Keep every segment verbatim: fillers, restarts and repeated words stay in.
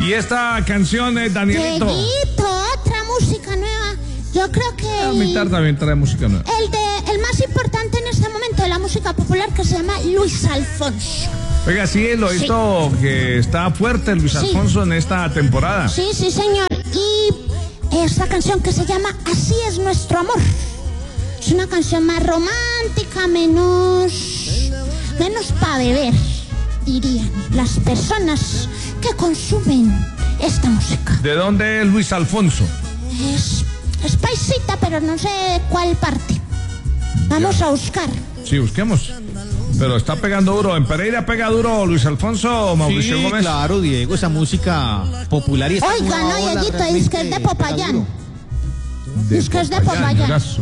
Y esta canción es Danielito. Dieguito, otra música nueva. Yo creo que A mitad también trae música nueva. el de el más importante en este momento de la música popular, que se llama Luis Alfonso. Oiga, sí, lo he visto que está fuerte Luis Sí. Alfonso en esta temporada. Sí, sí, señor. Y esta canción que se llama Así es nuestro amor. Es una canción más romántica, menos menos para beber, dirían las personas que consumen esta música. ¿De dónde es Luis Alfonso? Es, es paisita, pero no sé de cuál parte. Vamos a buscar. Sí, busquemos. Pero está pegando duro. ¿En Pereira pega duro Luis Alfonso, Mauricio Sí, Gómez? claro, Diego, esa música popular y esta Oiga, nueva no, ola Dieguito, realmente dice que es de pega Popayán. duro. Es que es de Popayán. señorazo.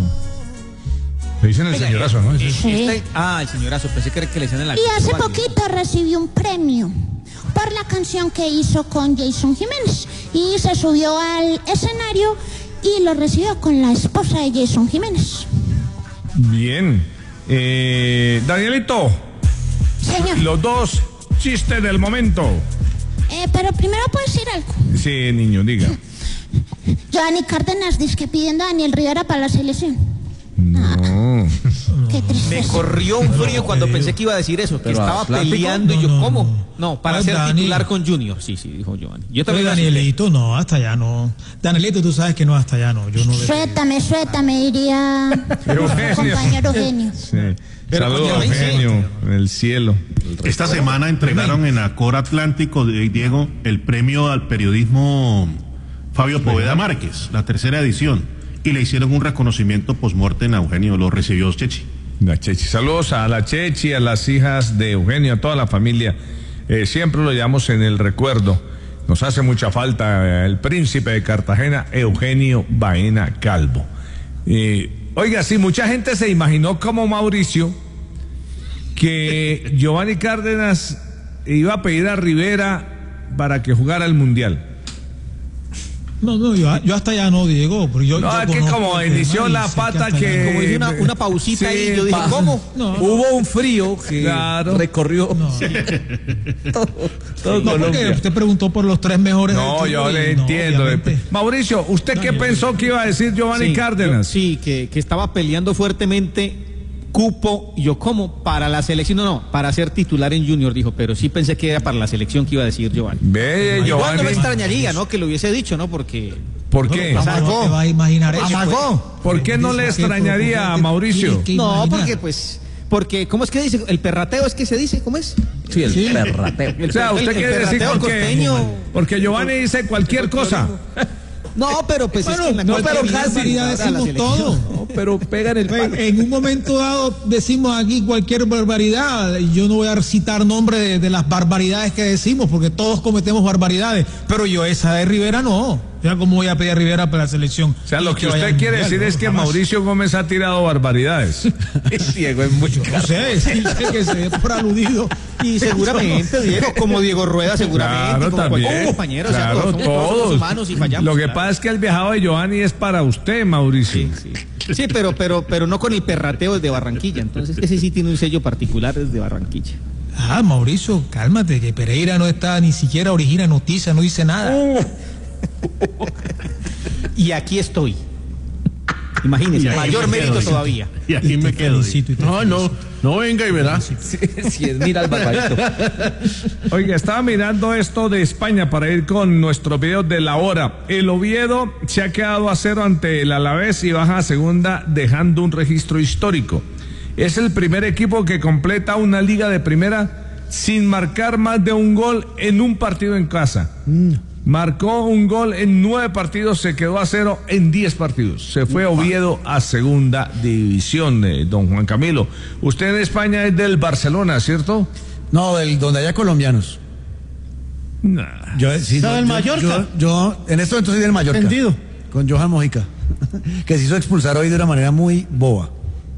Le dicen el señorazo, ¿no? Eh, Sí. este- ah, el señorazo, pensé que era que le decían en la Y hace Vale. poquito recibió un premio por la canción que hizo con Jason Jiménez. Y se subió al escenario y lo recibió con la esposa de Jason Jiménez. Bien. Eh, Danielito, Señor, los dos chistes del momento. eh, pero primero puedo decir algo. Sí, niño, diga. Giovanni Cárdenas dice que pidiendo a Daniel Rivera para la selección. No. Qué Me tristeza. corrió un frío cuando pensé que iba a decir eso, que Pero estaba Atlántico, peleando y no, yo, no, ¿cómo? no. No, para Ay, ser Dani. titular con Junior. Sí, sí, dijo Giovanni. Yo Oye, también. lo acepté. Danielito, no, hasta allá no. Danielito, tú sabes que no, hasta allá no. Yo no le... Suéltame, suéltame, diría Eugenio. compañero Eugenio. Sí. Pero Saludos, con Giovanni, Eugenio, en el cielo. Esta semana entregaron en Acor Atlántico, de Diego, el premio al periodismo Fabio Poveda Márquez, la tercera edición, y le hicieron un reconocimiento post-mortem a Eugenio, lo recibió Chechi. La Chechi. Saludos a la Chechi, a las hijas de Eugenio, a toda la familia. Eh, siempre lo llevamos en el recuerdo. Nos hace mucha falta eh, el príncipe de Cartagena, Eugenio Baena Calvo. Eh, oiga, sí, mucha gente se imaginó como Mauricio que Giovanni Cárdenas iba a pedir a Rivera para que jugara el Mundial. No, no, yo, yo hasta allá no, Diego. Pero yo, No, yo es que conozco como el tema inició y la sé pata hasta allá que- no. Como hice una, una pausita Sí, ahí, yo dije, pa- ¿cómo? No, no. Hubo un frío que Claro. recorrió No. todo, todo No, porque Colombia. usted preguntó por los tres mejores del No, equipo yo y le no, entiendo. obviamente. Mauricio, ¿usted No, qué yo- pensó que iba a decir Giovanni Sí, Cárdenas? yo- sí, que, que estaba peleando fuertemente cupo, y yo, ¿cómo? Para la selección, no, no, para ser titular en Junior, dijo, pero sí pensé que era para la selección que iba a decir Giovanni. Ve, Igual no Giovanni. me extrañaría, ¿no? Que lo hubiese dicho, ¿no? Porque... ¿Por No, qué? ¿cómo no te vas a imaginar eso? Amagó. ¿Por qué no le Dice que extrañaría por- a por- Mauricio? tienes que No, imaginar. porque pues... Porque, ¿cómo es que dice? El perrateo es que se dice, ¿cómo es? Sí, el Sí. perrateo. O sea, usted el- el quiere decir perrateo porque, costeño. porque Giovanni dice cualquier cosa. No, pero pues Bueno, es que en la no, cualquier pero vida casi para la decimos selección. todo. No, pero pega en el palo. En un momento dado decimos aquí cualquier barbaridad. Yo no voy a citar nombres de, de las barbaridades que decimos, porque todos cometemos barbaridades. Pero yo esa de Rivera no. Ya cómo voy a pedir a Rivera para la selección. O sea, Y lo que vaya usted al quiere Mundial, decir no, es que jamás. Mauricio Gómez ha tirado barbaridades. Diego es muy No sé, sí, que se dé por aludido. Y seguramente, Diego, como Diego Rueda, seguramente, Claro, como también. cualquier compañero, o sea, Claro, todos somos, todos somos todos. humanos y fallamos. Lo que claro. pasa es que el viajado de Giovanni es para usted, Mauricio. Sí, sí. Sí, pero, pero, pero no con el perrateo desde Barranquilla. Entonces, ese sí tiene un sello particular desde Barranquilla. Ah, Mauricio, cálmate, que Pereira no está ni siquiera origina noticia, no dice nada. Y aquí estoy. Imagínense, Y aquí mayor me mérito quedo, todavía. Y aquí Y me te quedo. felicito, y te No, no, no venga y verá. Sí, sí, mira al barbarito. Oiga, estaba mirando esto de España para ir con nuestros videos de la hora. El Oviedo se ha quedado a cero ante el Alavés y baja a segunda dejando un registro histórico. Es el primer equipo que completa una liga de primera sin marcar más de un gol en un partido en casa. Marcó un gol en nueve partidos, se quedó a cero en diez partidos. Se fue Oviedo a segunda división, eh, don Juan Camilo. Usted en España es del Barcelona, ¿cierto? No, del, donde haya colombianos. Nah. Yo, sí, ¿Está yo- del yo- Mallorca? Yo, yo en esto entonces del Mallorca. Vendido. Con Johan Mojica. Que se hizo expulsar hoy de una manera muy boba.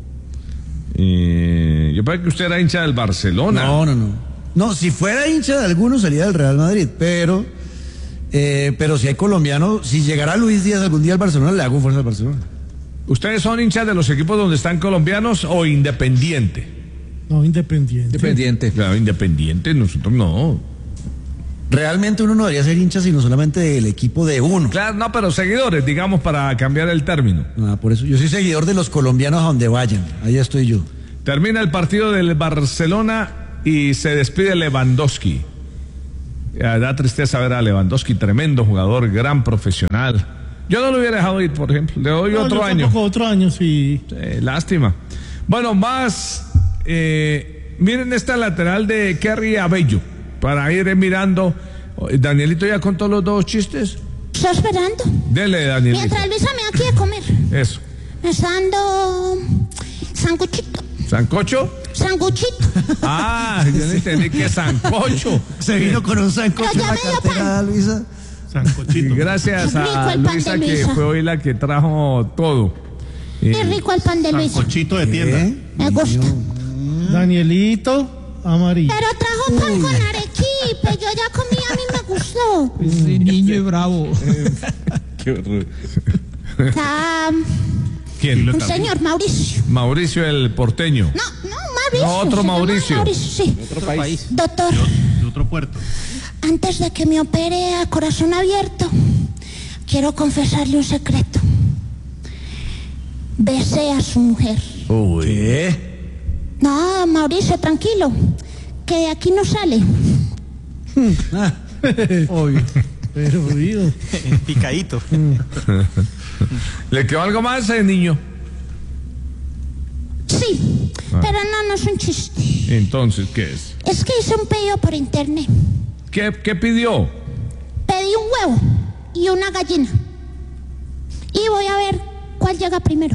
Eh, yo pensé que usted era hincha del Barcelona. No, no, no. No, si fuera hincha de alguno sería del Real Madrid, pero eh, pero si hay colombianos, si llegara Luis Díaz algún día al Barcelona, le hago fuerza al Barcelona. ¿Ustedes son hinchas de los equipos donde están colombianos o independiente? No, independiente. Independiente. Claro, independiente, nosotros no. Realmente uno no debería ser hincha sino solamente del equipo de uno. Claro, no, pero seguidores, digamos, para cambiar el término. Ah, por eso yo soy seguidor de los colombianos a donde vayan. Ahí estoy yo. Termina el partido del Barcelona y se despide Lewandowski. Da tristeza ver a Lewandowski, tremendo jugador, gran profesional. Yo no lo hubiera dejado ir, por ejemplo. Le doy No, otro yo año. tampoco, otro año, sí. Eh, lástima. Bueno, más. Eh, miren esta lateral de Kerry Abello. Para ir mirando. Danielito ya contó los dos chistes. Estoy esperando. Dele, Danielito. Mientras Luisa me da aquí de comer. Eso. Me está dando sanguchito. ¿Sancocho? Sanguchito. Ah, yo no entendí que es sancocho. Se vino con un sancocho en Pero ya la medio cartera, pan. Luisa. Sancochito. Gracias Rico a el pan Luisa, de que Luisa. fue hoy la que trajo todo. Qué Eh, rico el pan de Luisa. Sancochito de tienda. ¿Qué? Me gusta. Danielito, amarillo. Pero trajo pan con arequipe. Yo ya comí, a mí me gustó. Ese niño es bravo. Está ¿Quién? un señor, Mauricio. Mauricio el porteño. No, no, Mauricio. No, otro se llama Mauricio. Mauricio, sí. Otro país. Doctor, De otro puerto. antes de que me opere a corazón abierto, quiero confesarle un secreto. Besé a su mujer. ¿Qué? No, Mauricio, tranquilo, que de aquí no sale. Ah, obvio. Pero, Dios. Picadito. ¿Le quedó algo más ese niño? Sí, pero no, no es un chiste. Entonces, ¿qué es? Es que hice un pedido por internet. ¿Qué, qué pidió? Pedí un huevo y una gallina. Y voy a ver cuál llega primero.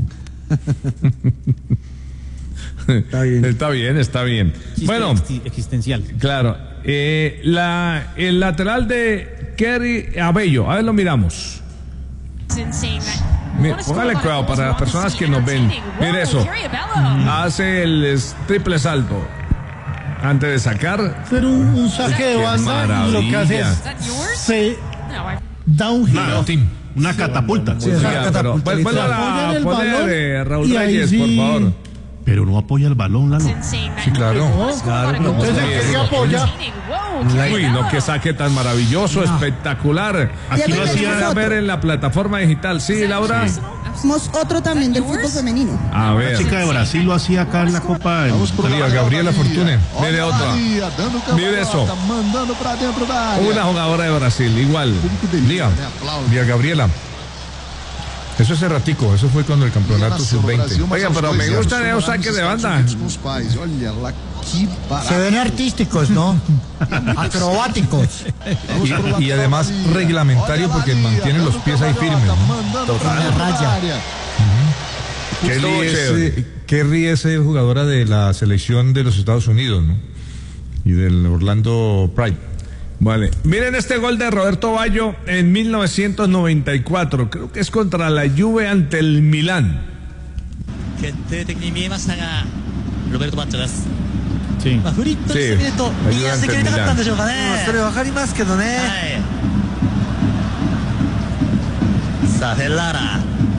Está bien. Está bien, está bien. Chiste Bueno, exi- existencial. claro. eh, la, el lateral de Kerry Abello. A ver, lo miramos. Mira, póngale cuidado para las personas que nos ven. Mire eso. Hace el es- triple salto. Antes de sacar. Hacer un, un saque de Qué banda y lo que hace es se da un giro. Nada, una catapulta. Sí, Oiga, esa pero catapulta, vuelva literal. a Apoyan el poner balón eh, Raúl y ahí Reyes, sí. por favor. Pero no apoya el balón, Lalo. Sí, claro. Entonces, ¿el que se apoya? Uy, no, que saque tan maravilloso, espectacular. Aquí Ya lo me Lo hacía. a ver en la plataforma digital. Sí, Laura. Tenemos otro también del fútbol femenino. A La ver. chica de Brasil lo hacía acá en la Copa. en- María Gabriela Fortune. Mire otra. Mire eso. Una jugadora de Brasil, igual. Liga, Liga Gabriela. Eso es errático, eso fue cuando el campeonato sub veinte. Oiga, pero me gustan esos saques de banda. Se ven artísticos, ¿no? Acrobáticos. Y, y además reglamentario porque mantiene los pies ahí firmes, ¿no? Una raya. Kelly Estuvo es, chévere. eh, Kerry es eh, jugadora de la selección de los Estados Unidos, ¿no? Y del Orlando Pride. Vale. Miren este gol de Roberto Baggio en mil novecientos noventa y cuatro. Creo que es contra la Juve ante el Milán. 決定的に見えましたがロベルト・バッチョです Sí. まあ、フリットにしてみると Sí. 右足で蹴りたかったんでしょうかね、 それわかりますけどね。 はい、さあフェッラーラ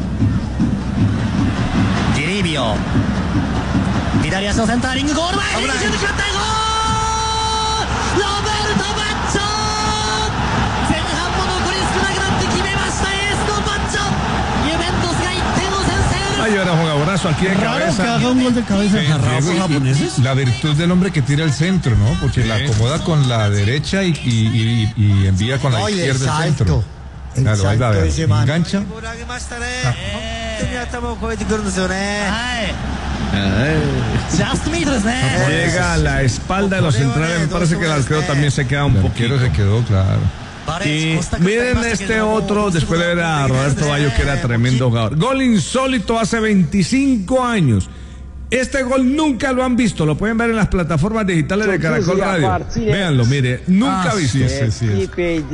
ジリービオ左足のセンターリングゴール前ヘディングシュート決まったゴールロベルト・バッチョ前半も残り少なくなって決めましたエースのバッチョユベントスがいってんを先制 Baggio era jugadorazo aquí de Raro que cabeza. haga un gol de cabeza. ¿Jarrabos japoneses? La virtud del hombre que tira el centro, ¿no? Porque la acomoda con la derecha y, y- y- y envía con la Ay, el izquierda el salto. centro. El Claro, ahí va, salto vea, de ese man. engancha. ボール上げましたね、えー、本当に頭を越えてくるんですよねはいジャストミートですね Llega a la espalda de los centrales. Me parece que el arquero también se queda un El poquito. arquero se quedó, claro. Y miren este otro, después de ver a Roberto Baggio, que era tremendo jugador. Gol insólito hace veinticinco años. Este gol nunca lo han visto, lo pueden ver en las plataformas digitales de Caracol Radio. Véanlo, mire, nunca Ah, visto. sí, sí, sí.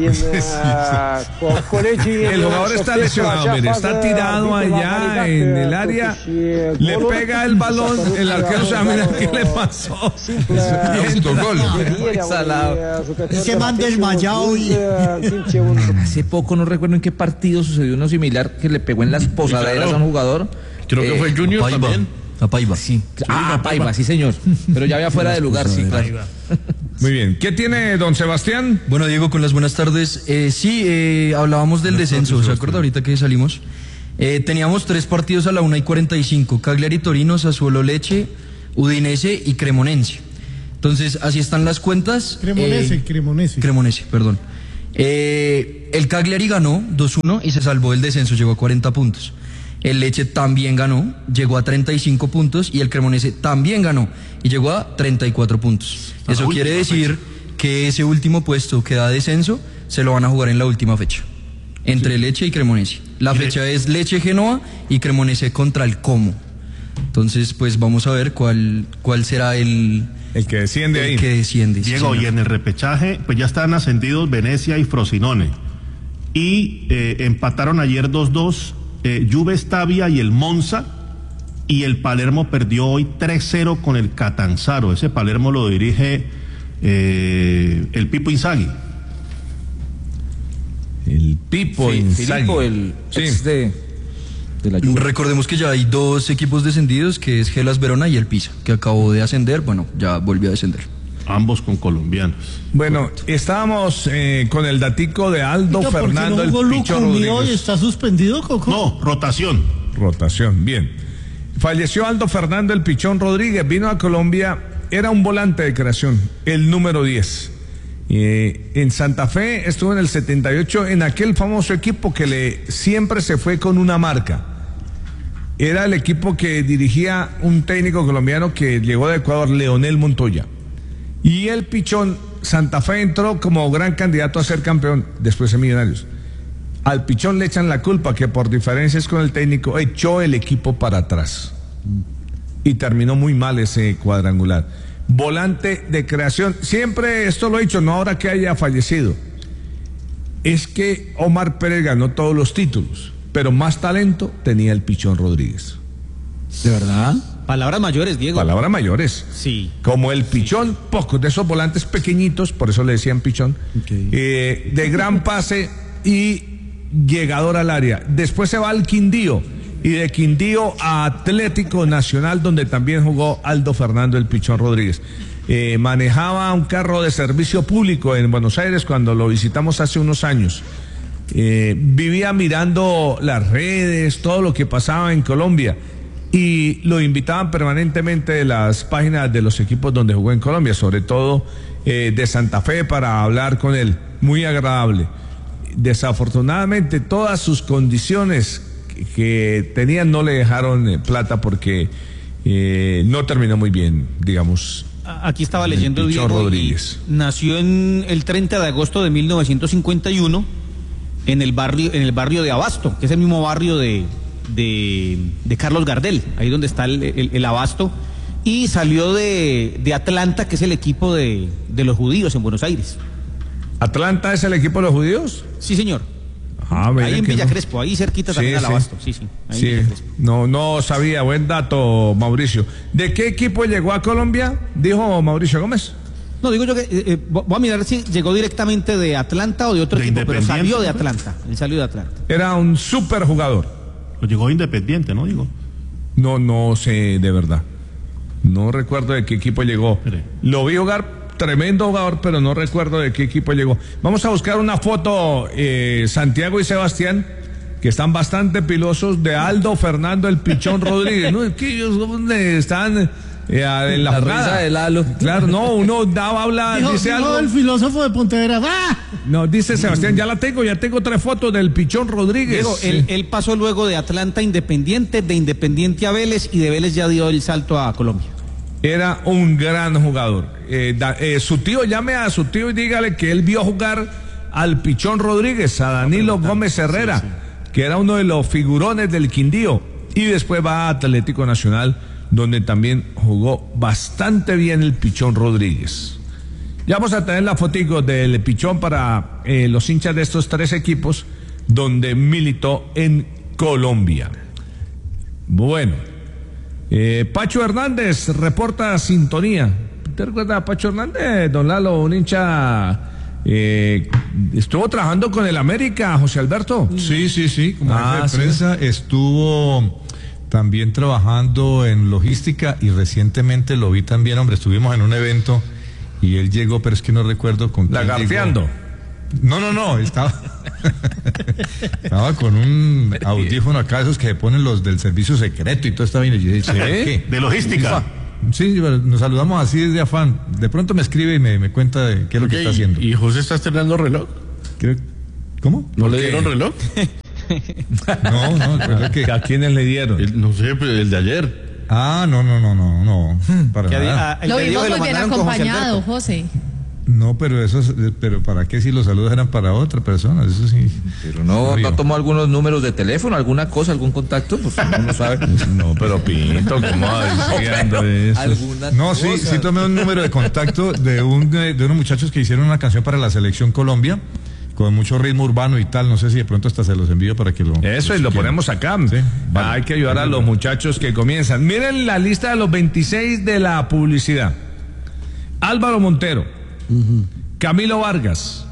El jugador está lesionado, mire, está tirado allá en el área, le pega el balón, el arquero se va a mirar qué le pasó. Autogol. Ese man desmayado y... Hace poco, no recuerdo en qué partido sucedió uno similar que le pegó en las posaderas a un jugador. Creo que Eh, fue Junior también. A Paiva. Sí, ah, Paiva, sí señor. Pero ya había fuera de lugar, sí, claro. Muy bien. ¿Qué tiene don Sebastián? Bueno, Diego, con las buenas tardes. Eh, sí, eh, hablábamos del Buenas descenso, tardes, ¿se acuerda ahorita que salimos? Eh, teníamos tres partidos a la una y cuarenta y cinco, Cagliari Torino, Sassuolo Lecce, Udinese y Cremonense. Entonces, así están las cuentas. Cremonese, eh, Cremonese. Cremonese, perdón. Eh, el Cagliari ganó dos uno y se salvó del descenso, llegó a cuarenta puntos. El Lecce también ganó, llegó a treinta y cinco puntos, y el Cremonese también ganó y llegó a treinta y cuatro puntos. A la Eso quiere última decir fecha. que ese último puesto que da descenso se lo van a jugar en la última fecha, entre Lecce y Cremonese. La fecha es Lecce-Genoa y Cremonese contra el Como. Entonces, pues vamos a ver cuál, cuál será el, El que desciende el ahí. que desciende. sí, Diego, señor. y en el repechaje, pues ya están ascendidos Venecia y Frosinone. Y eh, empataron ayer dos dos eh, Juve Stabia y el Monza. Y el Palermo perdió hoy tres cero con el Catanzaro. Ese Palermo lo dirige eh, el Pipo Inzaghi. El Pipo Sí, Inzaghi. Filippo, el Sí. ex de, de la Juve. Recordemos que ya hay dos equipos descendidos, que es Hellas Verona y el Pisa, que acabó de ascender, bueno, ya volvió a descender. Ambos con colombianos. Bueno, estábamos eh, con el datico de Aldo Oiga, ¿por qué Fernando no el jugó Pichón Lucumí hoy? Rodríguez. ¿Está suspendido, Coco? No, rotación. Rotación, bien. Falleció Aldo Fernando el Pichón Rodríguez, vino a Colombia, era un volante de creación, el número diez. Eh, en Santa Fe estuvo en el setenta y ocho en aquel famoso equipo que le siempre se fue con una marca. Era el equipo que dirigía un técnico colombiano que llegó de Ecuador, Leonel Montoya. Y el Pichón, Santa Fe entró como gran candidato a ser campeón después de Millonarios. Al Pichón le echan la culpa que por diferencias con el técnico echó el equipo para atrás. Y terminó muy mal ese cuadrangular. Volante de creación, siempre esto lo he dicho, no ahora que haya fallecido. Es que Omar Pérez ganó todos los títulos, pero más talento tenía el Pichón Rodríguez. ¿De verdad? Palabras mayores, Diego. Palabras mayores. Sí. Como el Pichón, pocos de esos volantes pequeñitos, por eso le decían Pichón, eh, de gran pase y llegador al área. Después se va al Quindío, y de Quindío a Atlético Nacional, donde también jugó Aldo Fernando el Pichón Rodríguez. Eh, manejaba un carro de servicio público en Buenos Aires cuando lo visitamos hace unos años. Eh, vivía mirando las redes, todo lo que pasaba en Colombia, y lo invitaban permanentemente de las páginas de los equipos donde jugó en Colombia, sobre todo eh, de Santa Fe, para hablar con él. Muy agradable. Desafortunadamente todas sus condiciones que, que tenían no le dejaron eh, plata porque eh, no terminó muy bien, digamos. Aquí estaba el leyendo Pichón Diego, Rodríguez. y nació en el treinta de agosto de mil novecientos cincuenta y uno en el barrio en el barrio de Abasto, que es el mismo barrio de de, de Carlos Gardel, ahí donde está el, el, el Abasto, y salió de, de Atlanta, que es el equipo de, de los judíos en Buenos Aires. ¿Atlanta es el equipo de los judíos? Sí, señor. Ah, Ahí en que Villa no. Crespo, ahí cerquita Sí, también al sí. Abasto. Sí, sí. Ahí Sí, en Villa Crespo. no, no sabía, buen dato, Mauricio. ¿De qué equipo llegó a Colombia? Dijo Mauricio Gómez. No, digo yo que, eh, eh, voy a mirar si llegó directamente de Atlanta o de otro De equipo, pero Independiente, salió de ¿no? Atlanta. Él salió de Atlanta. Era un súper jugador. Lo llegó Independiente, ¿no? Digo. No, no sé de verdad. No recuerdo de qué equipo llegó. Mire. Lo vi jugar, tremendo jugador, pero no recuerdo de qué equipo llegó. Vamos a buscar una foto, eh, Santiago y Sebastián, que están bastante pilosos, de Aldo Fernando el Pichón Rodríguez. ¿No? Es que ellos ¿dónde están? Eh, en la La jugada. risa de Lalo. Claro, no, uno daba, habla, Dijo, dice dijo algo. el filósofo de Pontevedra. ¡Ah! No, dice Sebastián, ya la tengo, ya tengo tres fotos del Pichón Rodríguez. Diego, Sí. él, él pasó luego de Atlanta a Independiente, de Independiente a Vélez, y de Vélez ya dio el salto a Colombia. Era un gran jugador. Eh, da- eh, su tío, llame a su tío y dígale que él vio jugar al Pichón Rodríguez, a Danilo Gómez Herrera, que era uno de los figurones del Quindío, y después va a Atlético Nacional, donde también jugó bastante bien el Pichón Rodríguez. Ya vamos a tener la fotico del Pichón para eh, los hinchas de estos tres equipos, donde militó en Colombia. Bueno, eh, Pacho Hernández reporta sintonía. ¿Te recuerdas a Pacho Hernández, don Lalo, un hincha? Eh, estuvo trabajando con el América, José Alberto. Sí, sí, sí, como Ah, jefe de prensa, estuvo también trabajando en logística y recientemente lo vi también, hombre, estuvimos en un evento y él llegó, pero es que no recuerdo con quién Lagarteando. llegó. No, no, no, estaba estaba con un audífono acá, esos que se ponen los del servicio secreto y todo está bien. Y yo dije, ¿qué? De logística. Sí, nos saludamos así desde afán. De pronto me escribe y me, me cuenta de qué es lo que Okay, está haciendo. ¿Y José está estrenando reloj? Creo- ¿Cómo? ¿No ¿Por le qué? dieron reloj? No, no, creo que... ¿A quiénes le dieron? El- no sé, pero el de ayer. Ah, no, no, no, no, no, para Que nada. a- el Lo que dijo vimos que lo muy bien mandaron con José acompañado, Alberto. José. No, pero eso, es- pero ¿para qué si los saludos eran para otra persona? Eso sí. Pero no, Río. no tomó algunos números de teléfono, alguna cosa, algún contacto, pues uno no sabe. No, pero Pinto, ¿cómo va diciendo eso? Alguna No, sí, cosa. sí tomé un número de contacto de un de, de unos muchachos que hicieron una canción para la selección Colombia con mucho ritmo urbano y tal. No sé si de pronto hasta se los envío para que lo. Eso, y lo ponemos acá. Sí, vale. Hay que ayudar a los muchachos que comienzan. Miren la lista de los veintiséis de la publicidad. Álvaro Montero, Camilo Vargas,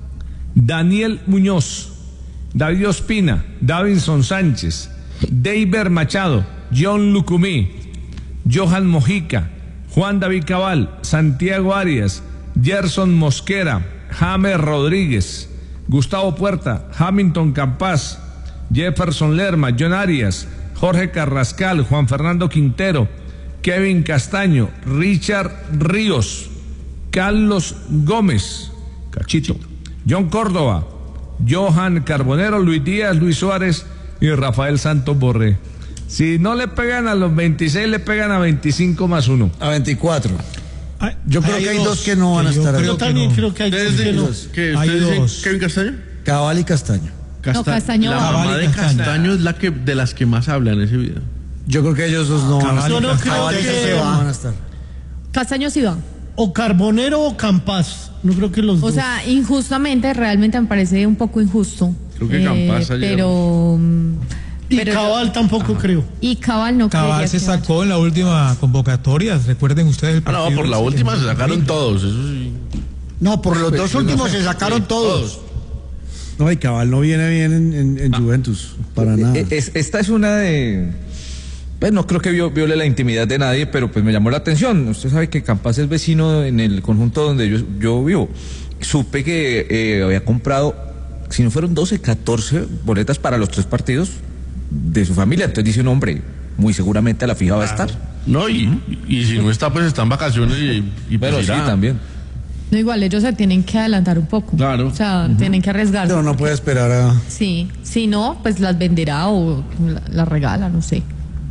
Daniel Muñoz, David Ospina, Davinson Sánchez, Deiber Machado, John Lucumí, Johan Mojica, Juan David Cabal, Santiago Arias, Gerson Mosquera, James Rodríguez, Gustavo Puerta, Hamilton Campás, Jefferson Lerma, John Arias, Jorge Carrascal, Juan Fernando Quintero, Kevin Castaño, Richard Ríos, Carlos Gómez, Cachito, John Córdoba, Johan Carbonero, Luis Díaz, Luis Suárez y Rafael Santos Borré. Si no le pegan a los veintiséis, le pegan a veinticinco más uno. A veinticuatro. Ay, Yo creo que hay dos que no van a yo estar creo ahí. que también no. creo que hay dos ¿Ustedes que no. dicen- ¿qué, Hay ustedes dicen dos. Kevin Castaño? Cabal y Castaño. No, Castaño. La Cabal mamá y de Castaño. Castaño es la que de las que más habla en ese video. Yo creo que ellos dos no van a Cabal y estar. Yo no creo Cabal y que- Castaño no van a estar. Castaño sí va. O Carbonero o Campas. No creo que los O dos. sea, injustamente, realmente me parece un poco injusto. Creo que Campas ayer- Pero. mm, y pero Cabal tampoco creo. Y Cabal no Cabal creería se que va. sacó en la última convocatoria. Recuerden ustedes el Ah, no, partido por la ese que última no- se sacaron todos, eso sí. No, por los dos últimos se sacaron todos. No, y Cabal no viene bien en, en- en Juventus, para nada. Eh, es- esta es una de... Pues no creo que vio- viole la intimidad de nadie, pero pues me llamó la atención. Usted sabe que Campas es vecino en el conjunto donde yo, yo vivo. Supe que eh, había comprado, si no fueron doce, catorce boletas para los tres partidos de su familia. Entonces dice un hombre, muy seguramente a la fija va a estar. No, y, y si no está, pues está en vacaciones y, y pues Pero sí, irá. también. No, igual ellos se tienen que adelantar un poco. Claro. O sea, tienen que arriesgarse. No, no puede esperar a. Sí. Si no, pues las venderá o la- las regala, no sé.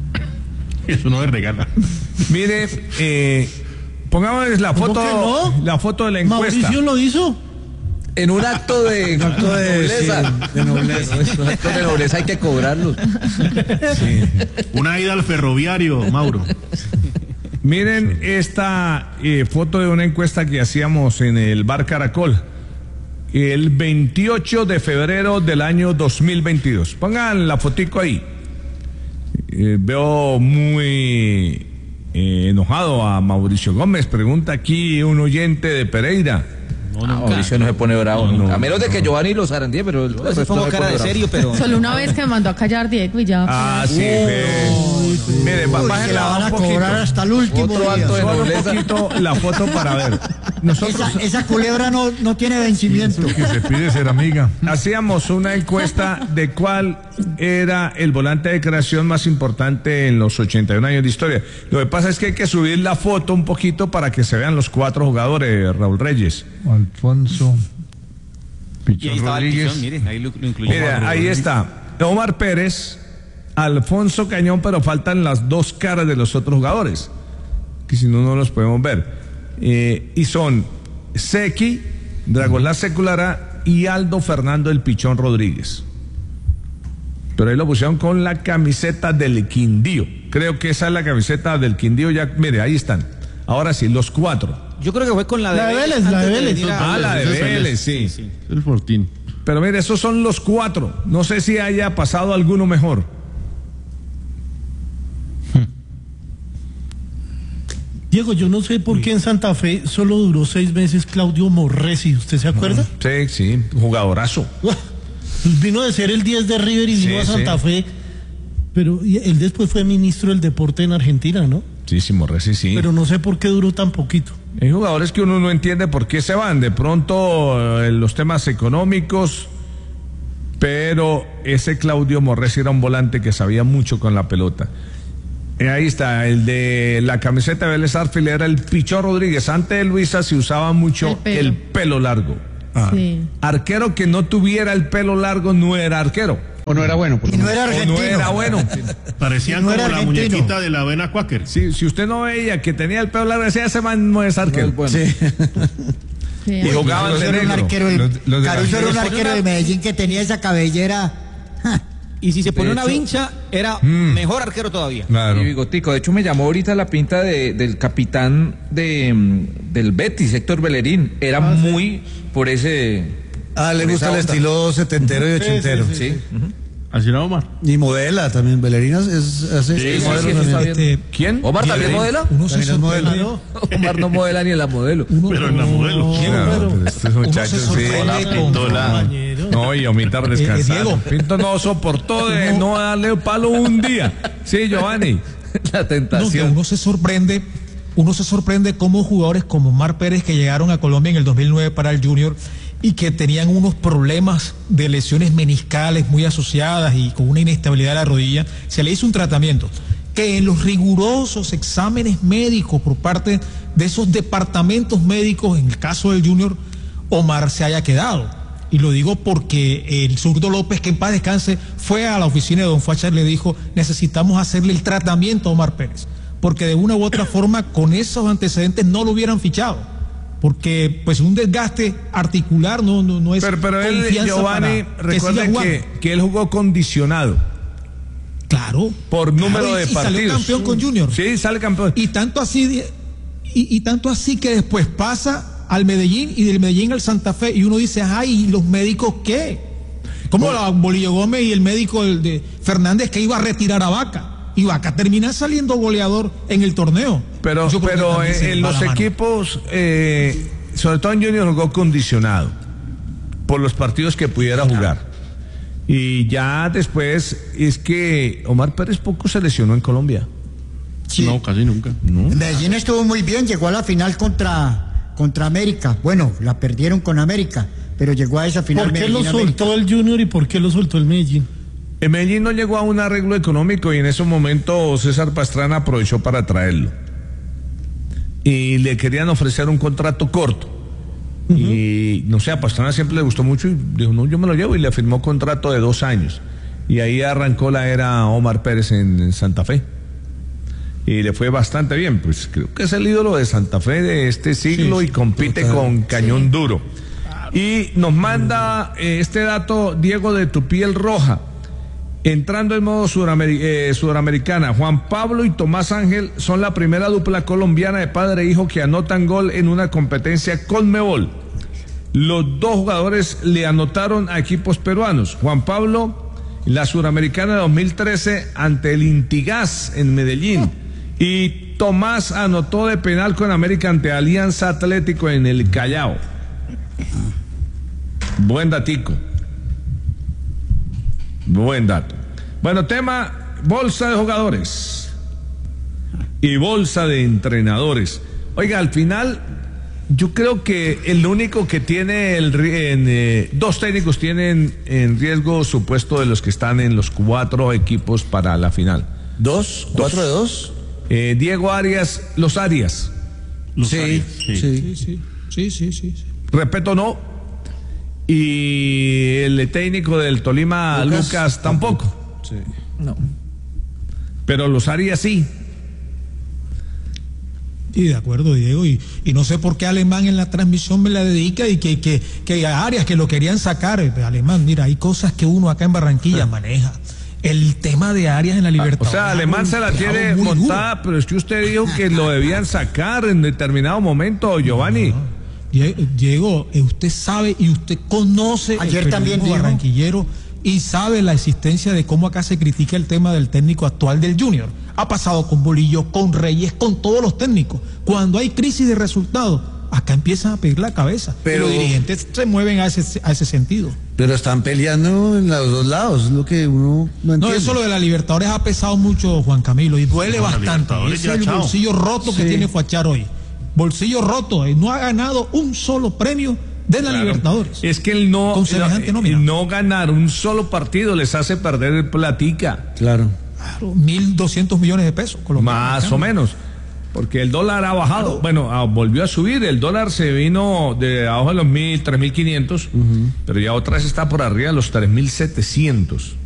Eso no es regala. Mire, eh, pongamos la ¿Cómo foto, que no? la foto de la encuesta. Mauricio lo hizo. En un acto de, acto de- nobleza. sí, de nobleza. En un acto de nobleza hay que cobrarlos. Una ida al ferroviario, Mauro. Miren esta eh, foto de una encuesta que hacíamos en el Bar Caracol el veintiocho de febrero del año dos mil veintidós. Pongan la fotico ahí. Eh, veo muy eh, enojado a Mauricio Gómez. Pregunta aquí un oyente de Pereira. No, Mauricio no se pone bravo. No, no, a menos de que Giovanni lo zarandee, pero el Se pongo cara de serio, pero. Solo una vez que me mandó a callar Diego y ya. Ah, sí, ve. Mire, va- Uy, bájenla que la van un a poquito. cobrar hasta el último Otro día. acto de Solo un nobleza. poquito la foto para ver. Nosotros Esa, esa culebra no, no tiene vencimiento. Que se pide ser amiga. hacíamos una encuesta de cuál era el volante de creación más importante en los ochenta y un años de historia. Lo que pasa es que hay que subir la foto un poquito para que se vean los cuatro jugadores, Raúl Reyes. Alfonso Y ahí Pichón estaba el Rodríguez. Pichón, mire, ahí lo, lo incluí. Mira, ahí está Omar Pérez, Alfonso Cañón, pero faltan las dos caras de los otros jugadores, que si no, no los podemos ver. Eh, y son Seki, Dragoslán Seculara y Aldo Fernando el Pichón Rodríguez. Pero ahí lo pusieron con la camiseta del Quindío. Creo que esa es la camiseta del Quindío. Ya, mire, ahí están. Ahora sí, los cuatro. Yo creo que fue con la de La de Vélez, antes la de Vélez. venir a- Ah, la de ese es Vélez, Vélez. sí. Sí. El Fortín. Pero mire, esos son los cuatro. No sé si haya pasado alguno mejor. Diego, yo no sé por qué en Santa Fe solo duró seis meses Claudio Morresi. ¿Usted se acuerda? Sí, sí, jugadorazo. Uah, pues vino de ser el diez de River y Sí, vino a sí. Santa Fe. Pero y él después fue ministro del deporte en Argentina, ¿no? Sí, sí, Morresi, sí. Pero no sé por qué duró tan poquito. Hay jugadores que uno no entiende por qué se van. De pronto, eh, los temas económicos, pero ese Claudio Morresi era un volante que sabía mucho con la pelota. Eh, ahí está, el de la camiseta de Vélez Sarsfield era el Pichón Rodríguez. Antes de Luisa se usaba mucho el pelo, el pelo largo. Ah. Sí. Arquero que no tuviera el pelo largo no era arquero. O no era bueno. Y no era argentino. O no era bueno. Parecían no como la muñequita de la avena Quaker. Sí, si usted no veía que tenía el pelo largo, decía, ese man no es arquero. No es bueno. Sí. Sí, y jugaban de negro. Arquero, el, los, los Caruso era un arquero de Medellín que tenía esa cabellera. Y si se pone una vincha, era mm. mejor arquero todavía. Claro. Y bigotico. De hecho, me llamó ahorita la pinta de, del capitán de, del Betis, Héctor Bellerín. Era ah, muy sí. por ese... Ah, le gusta el estilo setentero y ochentero. Sí, sí, sí. sí. Uh-huh. Así era Omar. Y modela también. Bellerín es hace sí, sí, sí, este, ¿quién? ¿Omar también modela? Uno se modela. No. Omar no modela ni en la modelo. Uno, pero en la modelo. ¿Quién? No, pero, pero estos muchachos sí. Hola, no, y omitar descansar. Eh, Diego. Pinto no soportó de no, no darle palo un día. Sí, Giovanni. La tentación. No, uno se sorprende, uno se sorprende cómo jugadores como Omar Pérez, que llegaron a Colombia en el dos mil nueve para el Junior y que tenían unos problemas de lesiones meniscales muy asociadas y con una inestabilidad de la rodilla, se le hizo un tratamiento que en los rigurosos exámenes médicos por parte de esos departamentos médicos, en el caso del Junior, Omar se haya quedado. Y lo digo porque el zurdo López, que en paz descanse, fue a la oficina de don Facha y le dijo, necesitamos hacerle el tratamiento a Omar Pérez, porque de una u otra forma con esos antecedentes no lo hubieran fichado. Porque pues un desgaste articular no, no, no es pero, pero él, Giovanni, recuerda que, que, que él jugó condicionado. Claro. Por número claro, y, de y partidos. Salió campeón con Junior. Sí, sale campeón. Y tanto así, y, y tanto así que después pasa al Medellín y del Medellín al Santa Fe y uno dice, ay, ¿y los médicos qué? Como la Bolillo Gómez y el médico de Fernández que iba a retirar a Vaca. Y Vaca termina saliendo goleador en el torneo. Pero, pero en, en los equipos, eh, sobre todo en Junior, jugó condicionado por los partidos que pudiera jugar. Y ya después es que Omar Pérez poco se lesionó en Colombia. Sí. No, casi nunca. ¿No? Medellín estuvo muy bien, llegó a la final contra, contra América. Bueno, la perdieron con América, pero llegó a esa final. ¿Por qué Medellín, lo soltó América? El Junior y por qué lo soltó el Medellín? El Medellín no llegó a un arreglo económico y en ese momento César Pastrana aprovechó para traerlo. Y le querían ofrecer un contrato corto. Uh-huh. Y no sé, a Pastrana siempre le gustó mucho y dijo, no, yo me lo llevo y le firmó contrato de dos años. Y ahí arrancó la era Omar Pérez en, en Santa Fe. Y le fue bastante bien, pues creo que es el ídolo de Santa Fe de este siglo sí, y compite total. Con Cañón sí. Duro. Y nos manda eh, este dato Diego de Tu Piel Roja. Entrando en modo sudamer- eh, sudamericana, Juan Pablo y Tomás Ángel son la primera dupla colombiana de padre e hijo que anotan gol en una competencia Conmebol. Los dos jugadores le anotaron a equipos peruanos. Juan Pablo, la suramericana de dos mil trece ante el Intigas en Medellín. Y Tomás anotó de penal con América ante Alianza Atlético en el Callao. Buen datico. Buen dato. Bueno, tema bolsa de jugadores y bolsa de entrenadores. Oiga, al final yo creo que el único que tiene el en, eh, dos técnicos tienen en riesgo su puesto de los que están en los cuatro equipos para la final. ¿Dos? ¿Cuatro de dos? Eh, Diego Arias, los Arias. Los sí, Arias, sí. Sí, sí, sí, sí, sí, sí, sí. Respeto no. Y el técnico del Tolima, Lucas, Lucas tampoco. Sí. No. Pero los Arias sí. Y de acuerdo, Diego, y, y no sé por qué Alemán en la transmisión me la dedica y que, que, que a Arias que lo querían sacar. Alemán, mira, hay cosas que uno acá en Barranquilla sí. maneja. El tema de Arias en la Libertad. O sea, Alemán se la tiene montada, pero es que usted dijo que lo debían sacar en determinado momento, Giovanni. No, no. Diego, usted sabe y usted conoce ayer el también barranquillero y sabe la existencia de cómo acá se critica el tema del técnico actual del Junior. Ha pasado con Bolillo, con Reyes, con todos los técnicos. Cuando hay crisis de resultados, acá empiezan a pedir la cabeza. Pero los dirigentes se mueven a ese, a ese sentido. Pero están peleando en los dos lados, es lo que uno no entiende. No, eso lo de la Libertadores ha pesado mucho, Juan Camilo, y duele no, bastante. Es el bolsillo roto sí. que tiene Fachar hoy. bolsillo roto, y no ha ganado un solo premio de la Claro. Libertadores. Es que el no, Con semejante no, nómina. no ganar un solo partido les hace perder platica. Claro. mil doscientos millones de pesos. Más o menos. Porque el dólar ha bajado. Bueno, ah, volvió a subir. El dólar se vino de abajo de los mil, tres mil quinientos. Pero ya otra vez está por arriba de los tres mil setecientos.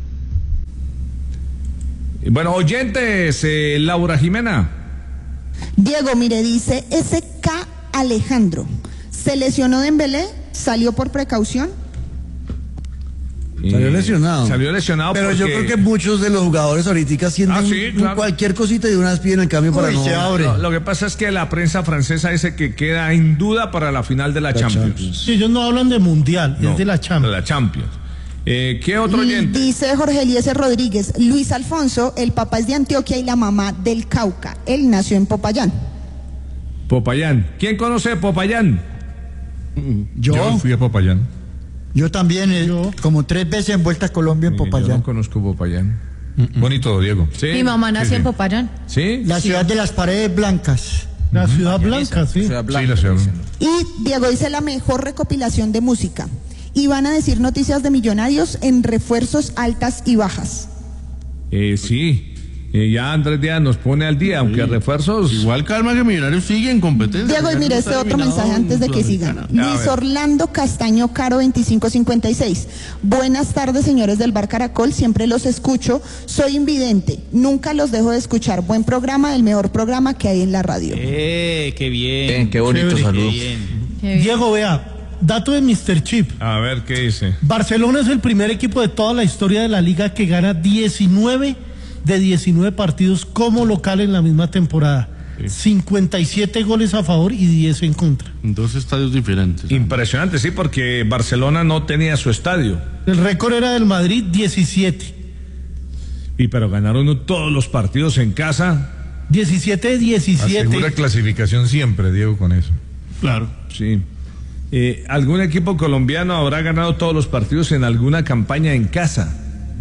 Y bueno, oyentes, eh, Laura Jimena. Diego, mire, dice S K Alejandro. ¿Se lesionó Dembélé? ¿Salió por precaución? Salió lesionado. Salió lesionado. Pero porque... yo creo que muchos de los jugadores ahorita sienten Ah, sí, claro. cualquier cosita y de una vez piden el cambio para Uy, no. se abre. Lo, lo que pasa es que la prensa francesa dice que queda en duda para la final de la, La Champions. Champions. Sí, ellos no hablan de mundial, No, es de la Champions. De la Champions. Eh, ¿Qué otro oyente? Dice Jorge Eliezer Rodríguez. Luis Alfonso, el papá es de Antioquia y la mamá del Cauca. Él nació en Popayán. Popayán. ¿Quién conoce Popayán? Yo, Yo fui a Popayán. Yo también, eh, como tres veces en Vuelta a Colombia en Yo Popayán. no conozco Popayán. Bonito, Diego. ¿Sí? Mi mamá nació sí, en sí. Popayán. ¿Sí? La ciudad de las paredes blancas. La ciudad blanca, sí. Sí, la ciudad. Y Diego dice la mejor recopilación de música. Y van a decir noticias de Millonarios en refuerzos altas y bajas. Eh, sí. Eh, ya Andrés Díaz nos pone al día, aunque refuerzos. Igual calma que Millonarios sigue en competencia. Diego, y mire este otro mensaje antes de que sigan. A Luis ver. Orlando Castaño Caro veinticinco cincuenta y seis. Buenas tardes, señores del Bar Caracol. Siempre los escucho. Soy invidente. Nunca los dejo de escuchar. Buen programa, el mejor programa que hay en la radio. Eh, qué bien. Bien, qué bonito Chévere. saludo. Qué bien. Qué bien. Diego, vea, dato de mister Chip. A ver qué dice. Barcelona es el primer equipo de toda la historia de la liga que gana diecinueve de diecinueve partidos como local en la misma temporada. cincuenta y siete goles a favor y diez en contra. En dos estadios diferentes. Impresionante, sí, porque Barcelona no tenía su estadio. El récord era del Madrid, diecisiete. Y pero ganaron todos los partidos en casa. diecisiete de diecisiete. Asegura clasificación siempre, Diego, con eso. Claro. Sí. Eh, ¿Algún equipo colombiano habrá ganado todos los partidos en alguna campaña en casa?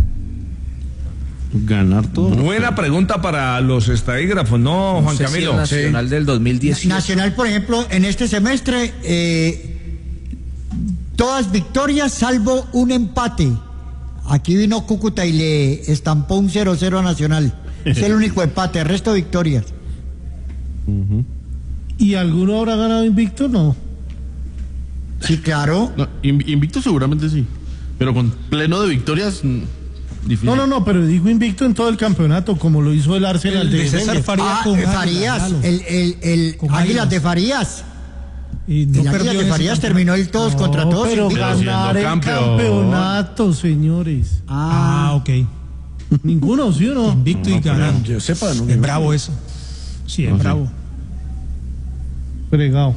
Ganar todo. Buena pregunta para los estadígrafos, ¿no, Juan No sé si Camilo? el Nacional del dos mil dieciocho. Nacional, por ejemplo, en este semestre, eh, todas victorias salvo un empate. Aquí vino Cúcuta y le estampó un cero cero a Nacional. Es el único empate, el resto victorias. ¿Y alguno habrá ganado invicto? No. Sí, claro. No, inv- invicto seguramente sí. Pero con pleno de victorias, mm, difícil. No, no, no, pero digo invicto en todo el campeonato, como lo hizo el Arsenal El de de César Wenger. Farías Ah, con eh, Farías, Águilas, el, el, el Con Águilas Águilas. de Farías. Y no el perdió Águilas de ese Farías campeonato. terminó el todos contra No, todos. pero invicto. ganar el campeón. campeonato, señores. Ah, Ah, ok. Ninguno, ¿sí o no? Invicto y ganando. Yo sepa, ¿no? Es bravo eso. Sí, es No sé. bravo. Fregado.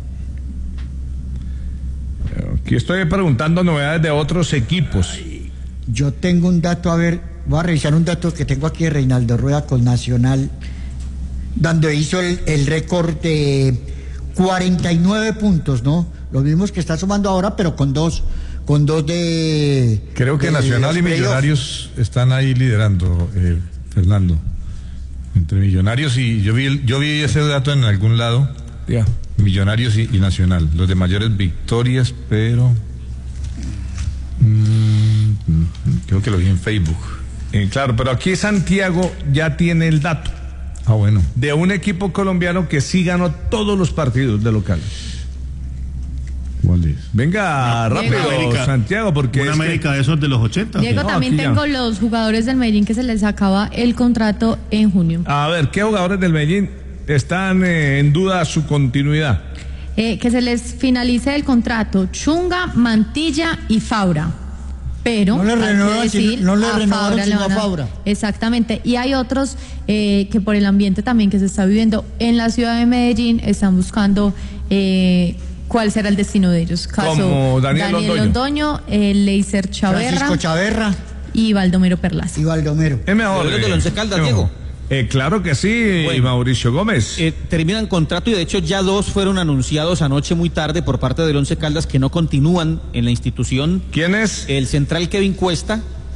Aquí estoy preguntando novedades de otros equipos. yo tengo un dato, a ver, voy a revisar un dato que tengo aquí de Reinaldo Rueda con Nacional, donde hizo el, el récord de cuarenta y nueve puntos, ¿no? Los mismos que está sumando ahora, pero con dos, con dos de... Creo que de Nacional los y playoffs. Millonarios están ahí liderando, eh, Fernando. Entre Millonarios y yo vi el- yo vi ese dato en algún lado. Ya. Millonarios y, y Nacional, los de mayores victorias, pero mm, mm, creo que lo vi en Facebook. Eh, claro, pero aquí Santiago ya tiene el dato Ah, bueno. de un equipo colombiano que sí ganó todos los partidos de local. ¿Cuál es? Venga, No, rápido, Diego. Santiago, porque Una es que- América de esos de los ochenta. Diego, No, también aquí ya. tengo los jugadores del Medellín que se les acaba el contrato en junio. A ver, ¿qué jugadores del Medellín están eh, en duda su continuidad? Eh, que se les finalice el contrato Chunga, Mantilla y Faura. Pero No le hay que renovaron, decir, sino- no le a renovaron, Faura le sino a van Faura. Exactamente. Y hay otros eh, que por el ambiente también que se está viviendo en la ciudad de Medellín están buscando eh, cuál será el destino de ellos. Caso Como Daniel Londoño. Londoño, eh, Leiser Chaverra Francisco Chaverra y Baldomero Perlaza. y Baldomero. Es mejor. Pero es del eh, Once Caldas, es Diego. mejor. Eh, claro que sí, Bueno. Mauricio Gómez. Eh, terminan contrato y de hecho ya dos fueron anunciados anoche muy tarde por parte del Once Caldas que no continúan en la institución. ¿Quién es? El central Kevin Cuesta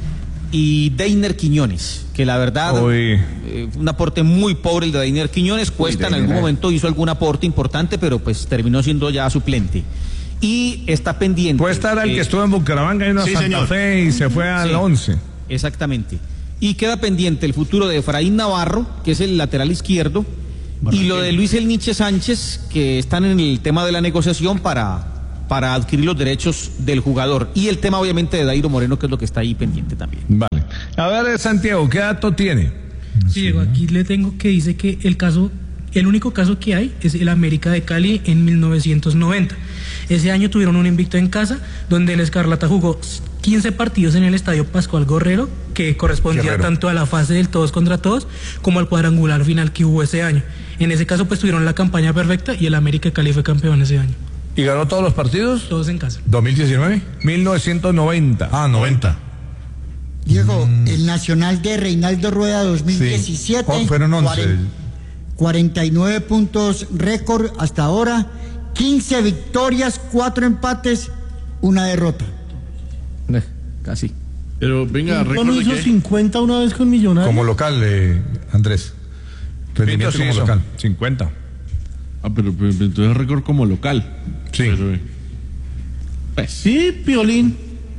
y Deiner Quiñones, que la verdad, eh, un aporte muy pobre el de Deiner Quiñones, Cuesta en algún momento hizo algún aporte importante, pero pues terminó siendo ya suplente. Y está pendiente. Cuesta era el eh, que estuvo en Bucaramanga y en sí, Santa señor. Fe y se fue al Sí, once. Exactamente. Y queda pendiente el futuro de Efraín Navarro, que es el lateral izquierdo, y lo de Luis El Nietzsche Sánchez, que están en el tema de la negociación para, para adquirir los derechos del jugador. Y el tema, obviamente, de Dairo Moreno, que es lo que está ahí pendiente también. Vale. A ver, Santiago, ¿qué dato tiene? Sí, Diego, aquí le tengo que dice que el caso, el único caso que hay es el América de Cali en mil novecientos noventa. Ese año tuvieron un invicto en casa, donde el Escarlata jugó quince partidos en el Estadio Pascual Gorrero, que correspondía Guerrero. tanto a la fase del todos contra todos, como al cuadrangular final que hubo ese año. En ese caso, pues tuvieron la campaña perfecta y el América de Cali fue campeón ese año. ¿Y ganó todos los partidos? Todos en casa. ¿dos mil diecinueve? mil novecientos noventa. Ah, noventa. Diego, el Nacional de Reinaldo Rueda dos mil diecisiete. Sí. Oh, fueron once. cuarenta, cuarenta y nueve puntos récord hasta ahora, quince victorias, cuatro empates, una derrota. Eh, casi. Pero venga, Pinto no recuerde hizo que cincuenta una vez con Millonarios. Como local, eh, Andrés. Rendimiento sí como hizo. local. cincuenta. Ah, pero, pero entonces récord como local. Sí. Pero, eh, Pues sí, Piolín.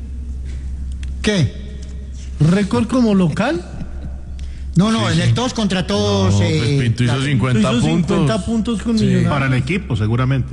¿Qué? ¿Récord como local? No, no, en el todos contra todos. No, eh, pues Pinto hizo tal- cincuenta Hizo puntos. cincuenta puntos con Sí. Millonarios. Para el equipo, seguramente.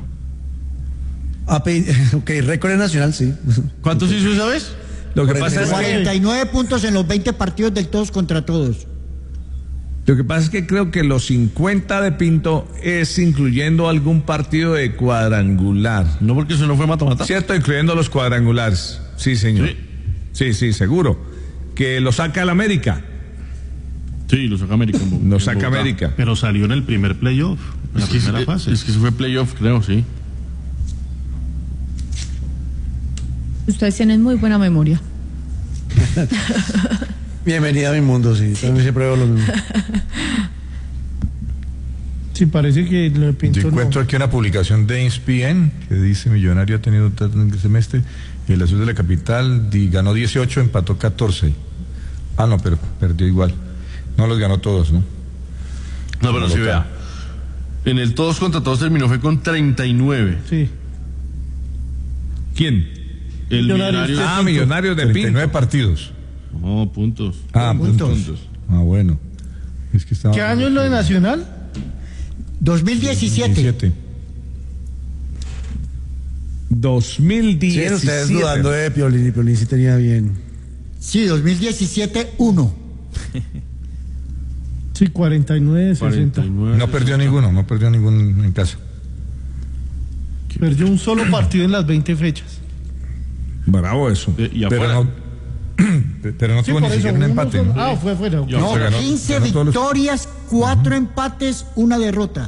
Ah, pe- ok, récord nacional, sí. ¿Cuántos hizo esa vez? Lo que pasa es que cuarenta y nueve puntos en los veinte partidos del todos contra todos. Lo que pasa es que creo que los cincuenta de Pinto es incluyendo algún partido de cuadrangular. No, porque eso no fue mata-mata. Cierto, incluyendo los cuadrangulares. Sí, señor. Sí. Sí, sí, seguro. Que lo saca el América. Sí, lo saca América. en Bo- Lo en saca Bogotá. América. Pero salió en el primer playoff, en la Es que, primera es, fase. es que eso fue playoff, creo, sí. Ustedes tienen muy buena memoria. Bienvenida a mi mundo, sí. También siempre veo lo mismo. Sí, parece que lo de Pinto Yo no. encuentro aquí una publicación de E S P N que dice Millonario ha tenido un semestre y el Azul de la Capital di- ganó dieciocho, empató catorce. Ah, no, pero perdió igual. No los ganó todos, ¿no? No, pero Como sí, local. vea. En el todos contra todos terminó fue con treinta y nueve. Sí. ¿Quién? El Millonarios Millonario. de Ah, Millonarios de treinta y nueve Pinto. partidos. No, puntos. Ah, Puntos. puntos. Ah, bueno. Es que estaba ¿Qué año es lo de Nacional? dos mil diecisiete. diecisiete. dos mil Sí, diecisiete. ustedes dudando de Piolín y Piolín sí tenía bien. Sí, dos mil diecisiete, uno. Sí, cuarenta y nueve, sesenta. cuarenta y nueve. No perdió ninguno, no perdió ninguno en casa. Perdió un solo partido en las veinte fechas. Bravo eso. Eh, Y Pero afuera. no, pero no Sí, tuvo por ni eso, siquiera un uno empate, solo- ¿no? Ah, fue afuera. Ya. No, se ganó- quince ganó todos los- victorias, cuatro empates, una derrota.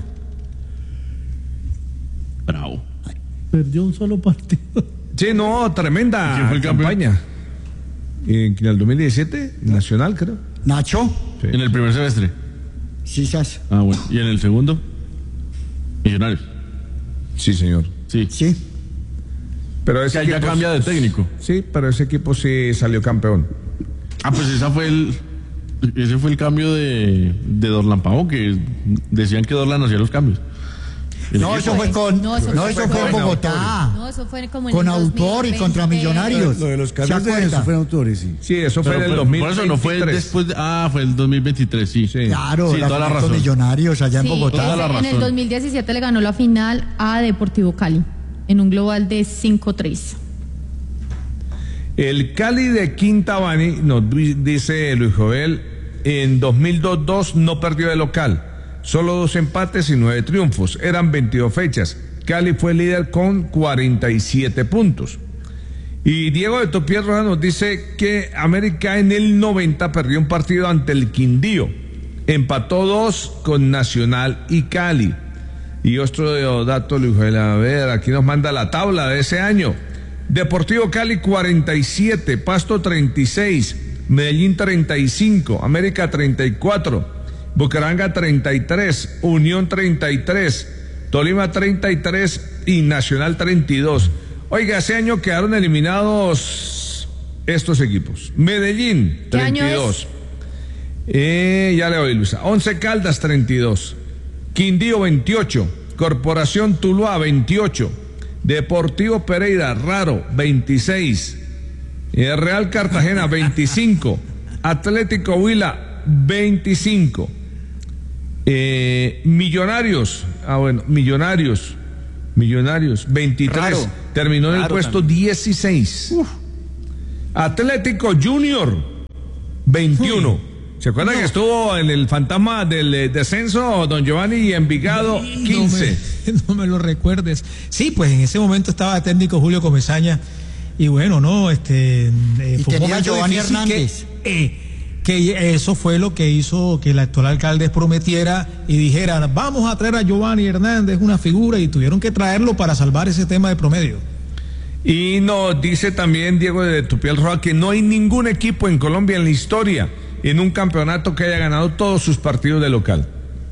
Bravo. Perdió un solo partido. Sí, no, tremenda ¿Quién fue el campeón? campaña. En el dos mil diecisiete, Nacional, creo. Nacho, Sí. En el primer semestre. quizás. Ah, bueno. ¿Y en el segundo? Millonarios. Sí, señor. Sí. Sí. Pero Es ese que ya equipo- cambia de técnico. Sí, pero ese equipo sí salió campeón. Ah, pues esa fue el. Ese fue el cambio de, de Dorlan Pavón, que decían que Dorlan hacía los cambios. El No, equipo. eso fue con. No, No, eso eso, fue fue con en Bogotá. No, eso fue como en Con el autor y contra dos mil veinte. Millonarios. Lo de los ¿Se cambios de acuerda? eso fueron autores, sí. Sí, eso Pero, fue en el pero, dos mil por eso no fue veintitrés. después de, ah, fue el dos mil veintitrés, sí. Sí. Claro, Sí, la toda la final con razón. Millonarios allá en Sí, Bogotá. ese- la en el razón. dos mil diecisiete le ganó la final a Deportivo Cali en un global de cinco tres. El Cali de Quintabani, nos di- dice Luis Joel, en dos mil dos no perdió de local. Solo dos empates y nueve triunfos. Eran veintidós fechas. Cali fue líder con cuarenta y siete puntos. Y Diego de Topier Roja nos dice que América en el noventa perdió un partido ante el Quindío. Empató dos con Nacional y Cali. Y otro dato, Luis Joel, a ver, aquí nos manda la tabla de ese año. Deportivo Cali cuarenta y siete, Pasto treinta y seis, Medellín treinta y cinco, América treinta y cuatro, Bucaramanga treinta y tres, Unión treinta y tres, Tolima treinta y tres y Nacional treinta y dos. Oiga, ese año quedaron eliminados estos equipos. Medellín, ¿Qué año treinta y dos. Eh, ya le doy, Luisa. Once Caldas, treinta y dos. Quindío, veintiocho. Corporación Tuluá, veintiocho. Deportivo Pereira, raro, veintiséis. Eh, Real Cartagena, veinticinco. Atlético Huila, veinticinco. Eh, Millonarios, ah bueno, Millonarios, Millonarios, veintitrés. Raro. Terminó en el Raro puesto también. dieciséis. Uf. Atlético Junior, veintiuno. ¿Se acuerdan No. que estuvo en el fantasma del eh, descenso, don Giovanni, y Envigado, quince? No me, no me lo recuerdes. Sí, pues en ese momento estaba técnico Julio Comesaña y bueno, no, este eh, Y fue un tenía momento Giovanni difícil Hernández. que, eh, que eso fue lo que hizo que el actual alcalde prometiera y dijera, vamos a traer a Giovanni Hernández, una figura, y tuvieron que traerlo para salvar ese tema de promedio. Y nos dice también Diego de Tupiel Roja que no hay ningún equipo en Colombia en la historia en un campeonato que haya ganado todos sus partidos de local.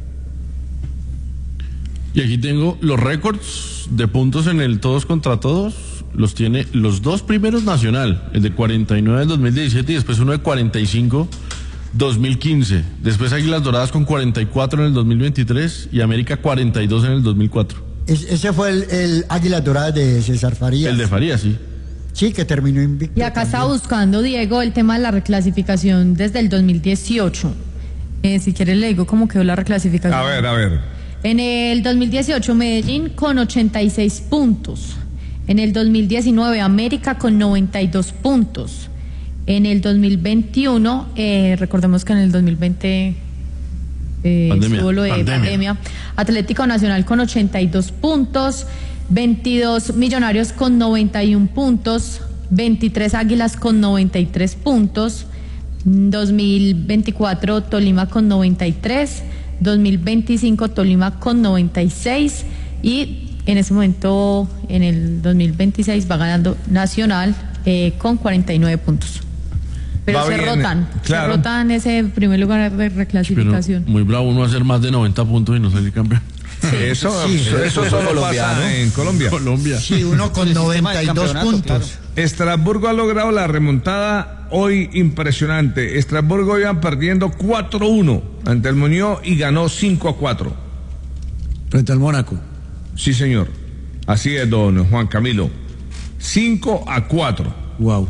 Y aquí tengo los récords de puntos en el todos contra todos. Los tiene los dos primeros Nacional, el de cuarenta y nueve en dos mil diecisiete y después uno de cuarenta y cinco dos mil quince. Después Águilas Doradas con cuarenta y cuatro en el dos mil veintitrés y América cuarenta y dos en el dos mil cuatro. Es- ese fue el, el Águila Dorada de César Farías. El de Farías, sí. Sí, que terminó invicto. Y acá está buscando, Diego, el tema de la reclasificación desde el dos mil dieciocho. Eh, si quieres le digo cómo quedó la reclasificación. A ver, a ver. En el dos mil dieciocho, Medellín con ochenta y seis puntos. En el dos mil diecinueve, América con noventa y dos puntos. En el dos mil veintiuno, eh, recordemos que en el dos mil veinte eh, Pandemia, estuvo lo de pandemia. pandemia. Atlético Nacional con ochenta y dos puntos. veintidós Millonarios con noventa y uno puntos. veintitrés Águilas con noventa y tres puntos. dos mil veinticuatro, Tolima con noventa y tres. dos mil veinticinco, Tolima con noventa y seis. Y en ese momento, en el dos mil veintiséis, va ganando Nacional eh, con cuarenta y nueve puntos. Pero Va se bien, rotan, claro. se rotan ese primer lugar de Pero reclasificación. muy bravo uno hacer más de noventa puntos y no salir campeón. Eso, Sí, eso, eso solo colombiano. pasa en Colombia. Colombia. Sí, uno con El sistema noventa de y dos campeonato, puntos. Estrasburgo ha logrado la remontada hoy impresionante. Estrasburgo iba perdiendo cuatro uno ante el Muñoz y ganó cinco a cuatro. Frente al Mónaco. Sí, señor. Así es, don Juan Camilo. cinco a cuatro. Wow.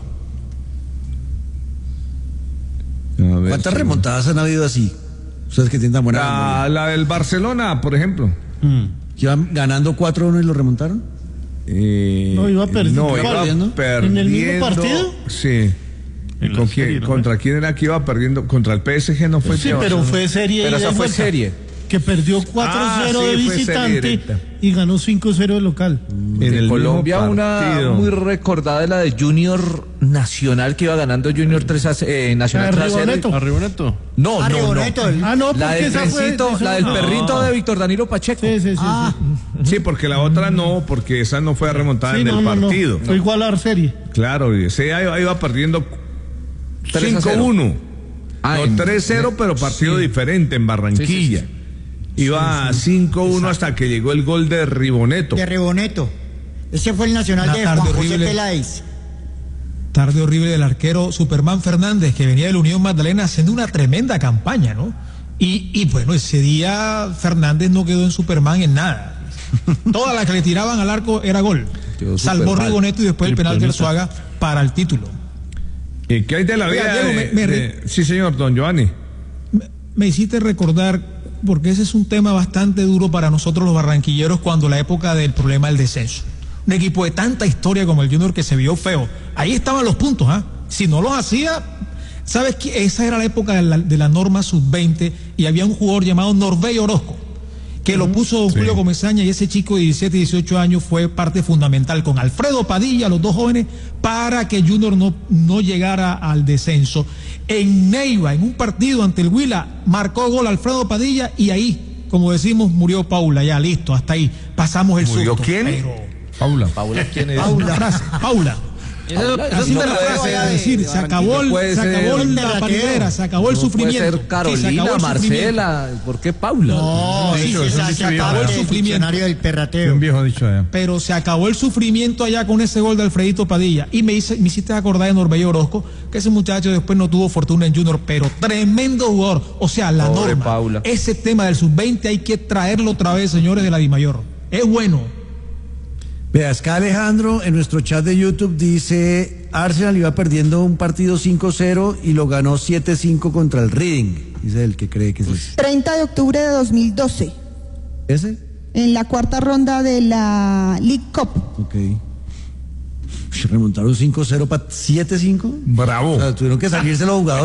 A ver, ¿Cuántas sí. remontadas han habido así? Ustedes que tienen tan buena La, memoria. la del Barcelona, por ejemplo. ¿Que iban ganando cuatro uno y lo remontaron? Eh, No, iba perdiendo. no, iba ¿Perdiendo? perdiendo. ¿En el mismo partido? Sí. En la ¿Con serie, quién- ¿no? ¿Contra quién era que iba perdiendo? Contra el P S G no fue. Sí, que- pero fue serie. Pero ida esa y fue vuelta, serie. Que perdió cuatro cero Ah, de sí, fue serie visitante directa. y ganó cinco cero de local. En En el Colombia mismo una partido. muy recordada es la de Junior Nacional que iba ganando Junior tres a eh, Nacional tres a cero. Arriba Arriba Neto. No, Ah, no, no. Riboneto, el- Ah, no, La porque del esa fue. trencito, esa- la del no. perrito de Víctor Danilo Pacheco. Sí, sí, sí. Ah, Sí, porque la otra no, porque esa no fue remontada sí. en Sí, no, el no, no. partido. Fue igual a la serie. Claro, y ese iba, iba perdiendo tres a cinco cero. uno. Ah, No, en- tres cero, pero partido sí. diferente en Barranquilla. Sí, sí, Iba cinco uno hasta que llegó el gol de Riboneto. de Riboneto. Ese fue el Nacional Una de tarde Juan José horrible. Peláez. Tarde horrible del arquero Superman Fernández, que venía de la Unión Magdalena haciendo una tremenda campaña, ¿no? Y, y bueno, ese día Fernández no quedó en Superman en nada. Toda la que le tiraban al arco era gol. Quedó Salvó Superman. Rigoneto y después el penal de Arzuaga para el título. ¿Y qué hay de la Oiga, vida? Diego, de- me- me de- Sí, señor, don Giovanni. Me, me hiciste recordar, porque ese es un tema bastante duro para nosotros los barranquilleros cuando la época del problema del descenso. Un equipo de tanta historia como el Junior que se vio feo. Ahí estaban los puntos, ¿ah? Si no los hacía, ¿sabes qué? Esa era la época de la, de la norma sub veinte y había un jugador llamado Norbey Orozco, que lo puso don Julio Comesaña, y ese chico de diecisiete, dieciocho años fue parte fundamental con Alfredo Padilla, los dos jóvenes, para que Junior no, no llegara al descenso. En Neiva, en un partido ante el Huila, marcó gol Alfredo Padilla y ahí, como decimos, murió Paula, ya listo, hasta ahí, pasamos el ¿Murió susto. quién? Pero, Paula. Paula, ¿quién es? Paula, frase, Paula. Eso, eso Así sí me me la lo frase, voy a es decir, se acabó, el, puede se ser- acabó el- la Terrateo. paridera, se acabó el No sufrimiento. puede ser Sí, se Carolina, acabó el sufrimiento. Marcela, ¿por qué Paula? No, Un sí, dicho, se, es un se dicho viejo, acabó el ¿no? diccionario del Es perrateo. un viejo dicho allá. Pero se acabó el sufrimiento allá con ese gol de Alfredito Padilla. Y me, hice, me hiciste acordar de Norbello Orozco, que ese muchacho después no tuvo fortuna en Junior, pero tremendo jugador. O sea, la Pobre norma. Paula. Ese tema del sub veinte hay que traerlo otra vez, señores de la Dimayor. Es bueno. Vea, es que Alejandro en nuestro chat de YouTube dice, Arsenal iba perdiendo un partido cinco cero y lo ganó siete cinco contra el Reading. Dice el que cree que es ese. treinta de octubre de dos mil doce, ¿Ese? en la cuarta ronda de la League Cup. Ok. Uy, remontaron cinco cero para siete cinco. Bravo. O sea, tuvieron que salirse los jugadores.